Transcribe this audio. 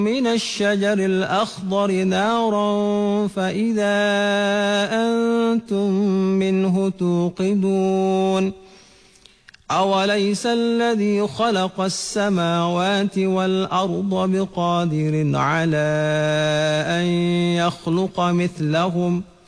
من الشجر الأخضر نارا فإذا أنتم منه توقدون أوليس الذي خلق السماوات والأرض بقادر على أن يخلق مثلهم